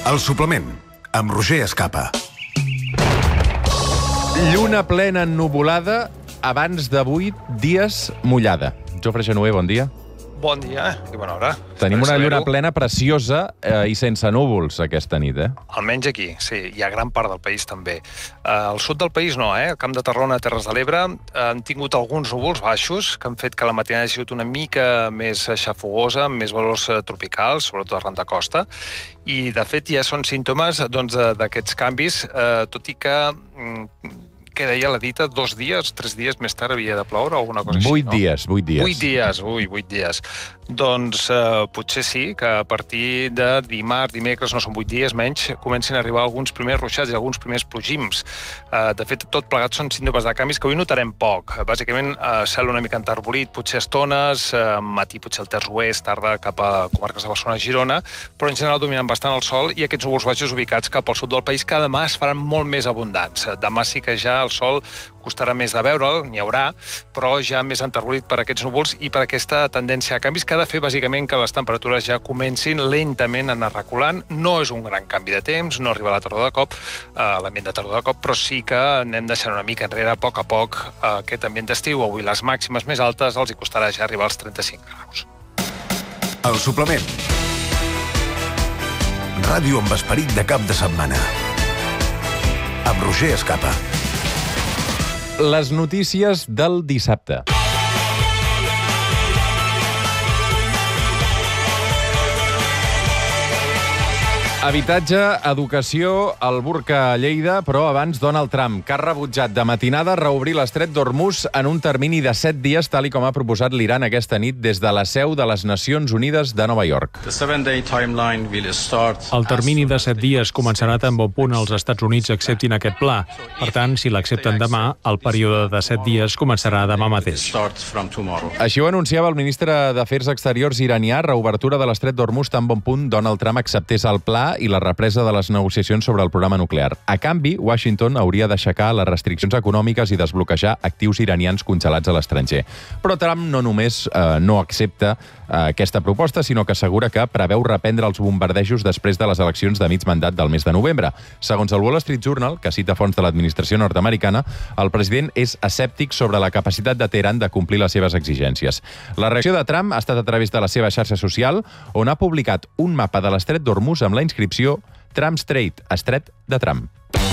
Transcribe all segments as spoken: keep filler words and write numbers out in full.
El suplement, amb Roger Escapa. Lluna plena ennuvolada abans de vuit dies mullada. Jofre Genover, bon dia. Bon dia i bona hora. Tenim una lluna plena preciosa eh, i sense núvols aquesta nit, eh? Almenys aquí, sí. I a gran part del país també. Eh, al sud del país no, eh? Al Camp de Tarragona, Terres de l'Ebre, eh, han tingut alguns núvols baixos que han fet que la matinada hagi sigut una mica més xafogosa, amb més valors tropicals, sobretot arran de costa. I, de fet, ja són símptomes doncs, d'aquests canvis, eh, tot i que... Mm, què deia la dita? Dos dies, tres dies més tard havia de ploure o alguna cosa així, Vuit no? dies, vuit dies. Vuit dies, ui, vuit dies. Doncs eh, potser sí, que a partir de dimarts, dimecres, no són vuit dies, menys, comencin a arribar alguns primers ruixats i alguns primers plogims. Eh, de fet, tot plegat són símptomes de canvis que avui notarem poc. Bàsicament, eh, cel una mica enterbolit, potser estones, eh, matí potser el terç oest, tarda cap a comarques de Barcelona i Girona, però en general dominen bastant el sol i aquests núvols baixos ubicats cap al sud del país que demà es faran molt més abundants. Demà sí que ja el sol costarà més de veure'l, n'hi haurà, però ja més enterbolit per aquests núvols i per aquesta tendència a canvis que ha de fer bàsicament que les temperatures ja comencin lentament a anar reculant. No és un gran canvi de temps, no arriba la tardor de cop, eh, l'ambient de tardor de cop, però sí que anem deixant una mica enrere a poc a poc eh, aquest ambient d'estiu. Avui les màximes més altes els hi costarà ja arribar als trenta-cinc graus. El suplement. Ràdio amb esperit de cap de setmana. Amb Roger Escapa. Les notícies del dissabte. Habitatge, educació, el burca a Lleida, però abans Donald Trump, que ha rebutjat de matinada reobrir l'estret d'Hormuz en un termini de set dies, tal i com ha proposat l'Iran aquesta nit des de la seu de les Nacions Unides de Nova York. El termini de set dies començarà tan bon punt els Estats Units acceptin aquest pla. Per tant, si l'accepten demà, el període de set dies començarà demà mateix. Així ho anunciava el ministre d'Afers Exteriors iranià, reobertura de l'estret d'Hormuz tan bon punt Donald Trump acceptés el pla i la represa de les negociacions sobre el programa nuclear. A canvi, Washington hauria d'aixecar les restriccions econòmiques i desbloquejar actius iranians congelats a l'estranger. Però Trump no només eh, no accepta eh, aquesta proposta, sinó que assegura que preveu reprendre els bombardejos després de les eleccions de mig mandat del mes de novembre. Segons el Wall Street Journal, que cita fonts de l'administració nord-americana, el president és escèptic sobre la capacitat de Teheran de complir les seves exigències. La reacció de Trump ha estat a través de la seva xarxa social, on ha publicat un mapa de l'estret d'Hormuz amb la inscripció Trump Strait, estret de Trump.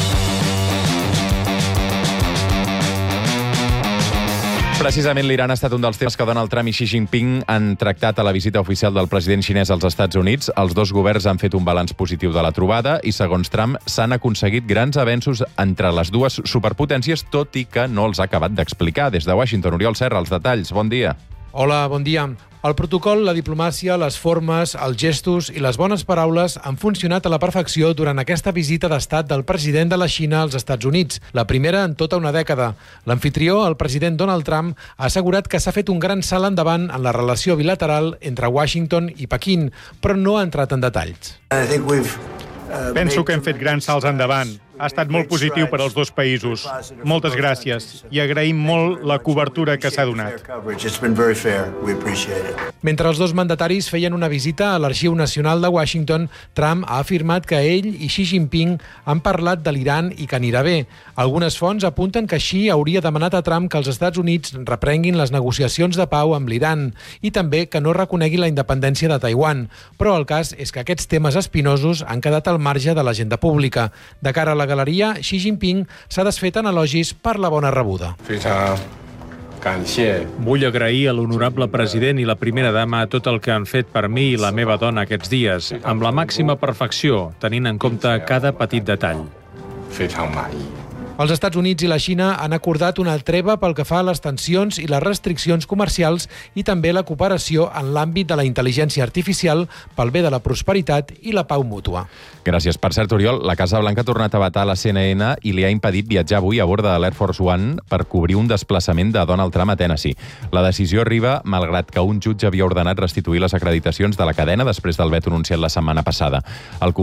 Precisament l'Iran ha estat un dels temes que Donald Trump i Xi Jinping han tractat a la visita oficial del president xinès als Estats Units. Els dos governs han fet un balanç positiu de la trobada i, segons Trump, s'han aconseguit grans avenços entre les dues superpotències, tot i que no els ha acabat d'explicar. Des de Washington, Oriol Serra, els detalls. Bon dia. Hola, bon dia. El protocol, la diplomàcia, les formes, els gestos i les bones paraules han funcionat a la perfecció durant aquesta visita d'estat del president de la Xina als Estats Units, la primera en tota una dècada. L'anfitrió, el president Donald Trump, ha assegurat que s'ha fet un gran salt endavant en la relació bilateral entre Washington i Pequín, però no ha entrat en detalls. Penso que hem fet grans salts endavant. Ha estat molt positiu per als dos països. Moltes gràcies i agraïm molt la cobertura que s'ha donat. Mentre els dos mandataris feien una visita a l'Arxiu Nacional de Washington, Trump ha afirmat que ell i Xi Jinping han parlat de l'Iran i que anirà bé. Algunes fonts apunten que Xi hauria demanat a Trump que els Estats Units reprenguin les negociacions de pau amb l'Iran i també que no reconegui la independència de Taiwan. Però el cas és que aquests temes espinosos han quedat al marge de l'agenda pública. De cara a la galeria, Xi Jinping s'ha desfet en elogis per la bona rebuda. Vull agrair a l'honorable president i la primera dama tot el que han fet per mi i la meva dona aquests dies, amb la màxima perfecció, tenint en compte cada petit detall. Els Estats Units i la Xina han acordat una treva pel que fa a les tensions i les restriccions comercials i també la cooperació en l'àmbit de la intel·ligència artificial pel bé de la prosperitat i la pau mútua. Gràcies. Per cert, Oriol, la Casa Blanca ha tornat a vetar la C N N i li ha impedit viatjar avui a bord de l'Air Force One per cobrir un desplaçament de Donald Trump a Tennessee. La decisió arriba malgrat que un jutge havia ordenat restituir les acreditacions de la cadena després del vet anunciat la setmana passada. El